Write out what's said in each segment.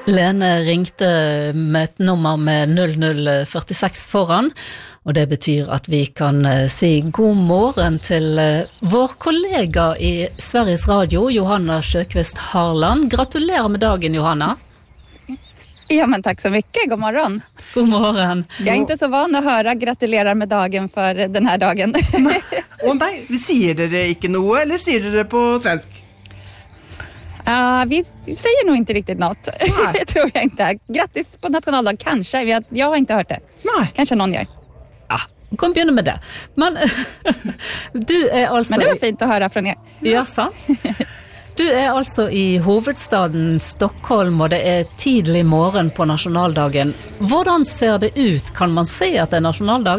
Lene ringte med et nummer med 0046 foran, og det betyr at vi kan si god morgen til vår kollega i Sveriges Radio, Johanna Sjöqvist Harland. Gratulerar med dagen, Johanna. Ja, men tack så mycket. God morgon. God morgon. Jag är inte så van att höra gratulerar med dagen för den här dagen. Nej, säger dere inte något eller säger dere på svensk? Vi säger nog inte riktigt något. Det tror jag inte. Grattis på nationaldag, kanske. Jag har inte hört det. Nej. Kanske någon gör. Ja, kom begynne med det. Men du är alltså... Men det var fint att höra från er. Ja, sant. Du är alltså i huvudstaden Stockholm och det är tidlig morgon på nationaldagen. Hvordan ser det ut? Kan man se att det är nationaldag?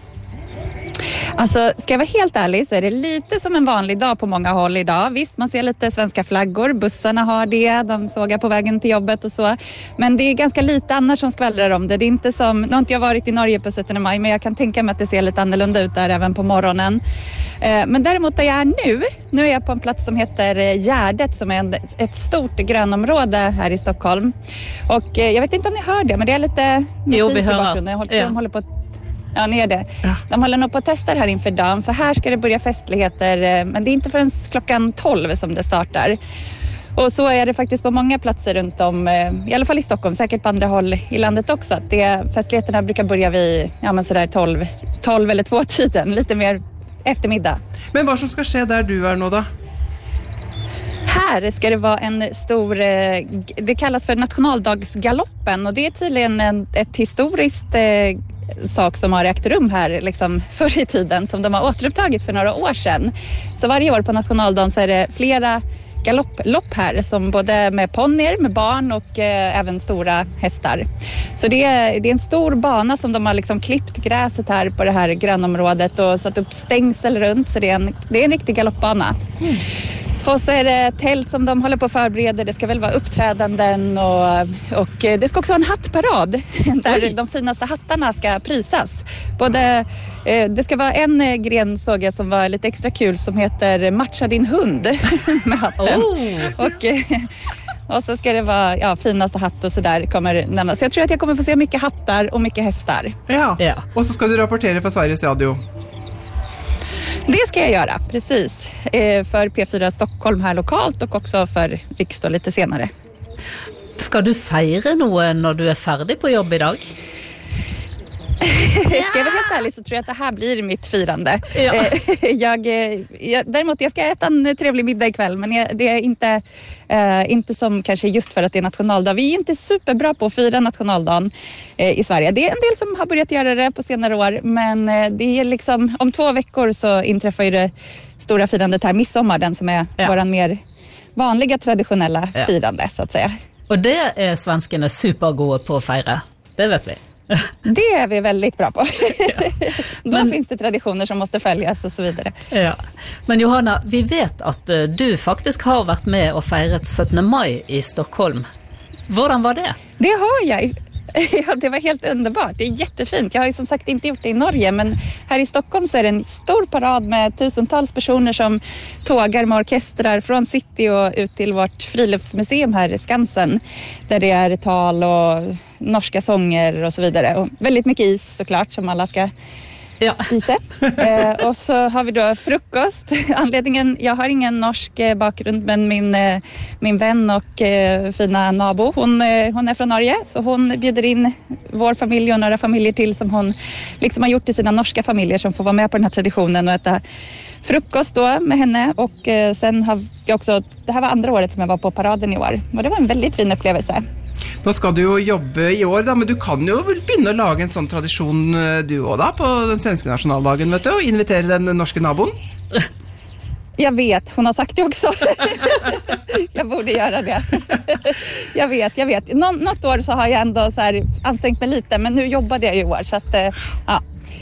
Alltså, ska jag vara helt ärlig så är det lite som en vanlig dag på många håll idag. Visst, man ser lite svenska flaggor, bussarna har det, de sågar på vägen till jobbet och så. Men det är ganska lite annars som skvallrar om det. Det är inte som, nu har inte jag varit i Norge på 17 maj, men jag kan tänka mig att det ser lite annorlunda ut där även på morgonen. Men däremot där jag är nu är jag på en plats som heter Gärdet som är ett stort grönområde här i Stockholm. Och jag vet inte om ni hör det, men det är lite musik i bakgrunden. Jag tror de håller på att... Ja, ni är det. Ja. De håller nog på att testa här inför dagen, för här ska det börja festligheter, men det är inte förrän klockan 12 som det startar. Och så är det faktiskt på många platser runt om, i alla fall i Stockholm, säkert på andra håll i landet också. Att festligheterna brukar börja vid sådär 12 eller 2-tiden, lite mer eftermiddag. Men vad som ska ske där du är nu då? Här ska det vara en stor, det kallas för nationaldagsgaloppen, och det är tydligen ett historiskt sak som har ägt rum här liksom förr i tiden, som de har återupptagit för några år sedan. Så varje år på nationaldagen så är det flera galopplopp här, som både med ponnyer, med barn och även stora hästar. Så det är en stor bana som de har liksom klippt gräset här på det här grönområdet och satt upp stängsel runt, så det är en riktig galoppbana. Och så är det tält som de håller på att förbereda. Det ska väl vara uppträdanden och det ska också vara en hattparad där de finaste hattarna ska prisas. Det ska vara en gren, såg jag, som var lite extra kul, som heter Matcha din hund med hatten. Och så ska det vara finaste hatt och sådär kommer nämnas. Så jag tror att jag kommer få se mycket hattar och mycket hästar. Ja. Och så ska du rapportera för Sveriges Radio. Det ska jag göra, precis. För P4 Stockholm här lokalt och också för Riksdag lite senare. Ska du fira något när du är färdig på jobb idag? Ska jag vara helt ärlig så tror jag att det här blir mitt firande. Ja. Däremot jag ska äta en trevlig middag ikväll, men det är inte som kanske just för att det är nationaldag. Vi är inte superbra på att fira nationaldagen i Sverige. Det är en del som har börjat göra det på senare år, men det är liksom om 2 veckor så inträffar ju det stora firandet här, midsommar, den som är våran mer vanliga traditionella firande så att säga. Och det är svenskarna supergoda på att fira, det vet vi. Det är vi väldigt bra på. Då finns det traditioner som måste följas och så vidare. Ja. Men Johanna, vi vet att du faktiskt har varit med och firat 17 maj i Stockholm. Hvordan var det? Det har jag. Ja, det var helt underbart. Det är jättefint. Jag har ju som sagt inte gjort det i Norge, men här i Stockholm så är det en stor parad med tusentals personer som tågar med orkestrar från city och ut till vårt friluftsmuseum här i Skansen, där det är tal och norska sånger och så vidare. Och väldigt mycket is såklart som alla ska spisa. Och så har vi då frukost. Anledningen, jag har ingen norsk bakgrund, men min vän och fina nabo, hon är från Norge, så hon bjuder in vår familj och några familjer till som hon liksom har gjort till sina norska familjer, som får vara med på den här traditionen och äta frukost då med henne. Och sen har vi också, det här var andra året som jag var på paraden i år, och det var en väldigt fin upplevelse. Nå skal du jo jobbe i år da, men du kan jo begynne å lage en sånn tradisjon du også da, på den svenske nationaldagen, vet du, og invitere den norske naboen. Jag vet, hon har sagt det också. Jag borde göra det. Jag vet. Något år så har jag ändå så här ansträngt mig lite, men nu jobbade jag ju i år, så att ja.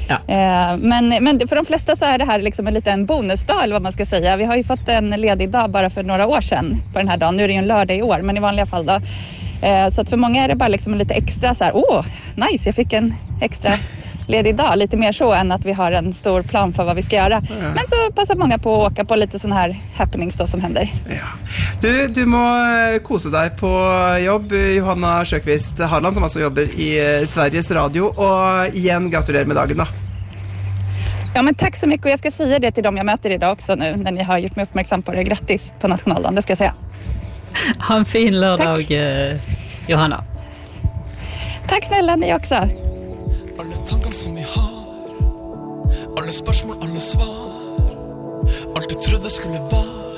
Men för de flesta så är det här liksom en liten bonusdag, eller vad man ska säga. Vi har ju fått en ledig dag bara för några år sedan på den här dagen. Nu är det ju en lördag i år, men i vanliga fall då. Så att för många är det bara liksom en lite extra så här, nice, jag fick en extra ledig dag, lite mer så än att vi har en stor plan för vad vi ska göra. Men så passar många på att åka på lite sån här happenings då som händer. Ja. Du må kose deg på jobb, Johanna Sjöqvist Harland, som altså jobber i Sveriges Radio, og igjen gratulerer med dagen da. Ja, men tack så mycket, och jag ska säga det till dem jag möter idag också nu när ni har gjort mig uppmärksam på det. Grattis på nationaldagen, det ska jag säga. Ha en fin lørdag, Johanna. Tack snälla, ni också. Alle tankene som vi har, alle spørsmål, alle svar, alt du trodde skulle være